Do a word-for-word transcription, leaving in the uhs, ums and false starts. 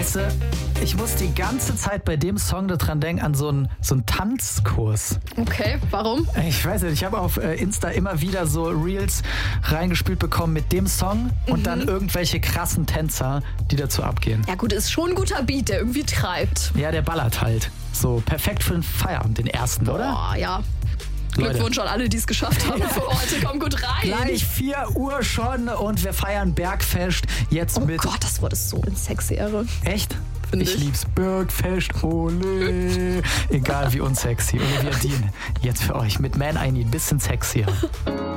Weißt du, ich muss die ganze Zeit bei dem Song dran denken, an so einen, so einen Tanzkurs. Okay, warum? Ich weiß nicht, ich habe auf äh, Insta immer wieder so Reels reingespielt bekommen mit dem Song und Mhm. dann irgendwelche krassen Tänzer, die dazu abgehen. Ja gut, ist schon ein guter Beat, der irgendwie treibt. Ja, der ballert halt. So perfekt für den Feierabend, den ersten, oder? Boah, ja. Leute. Glückwunsch an alle, die es geschafft haben für heute. Komm gut rein. Gleich vier Uhr schon und wir feiern Bergfest jetzt Oh mit... Gott, das Wort ist so in Sexy-Ehre. Echt? Finde Ich ich. lieb's. Bergfest, ole. Egal wie unsexy. Olivia Dean, jetzt für euch mit Man I Need. Bisschen sexier.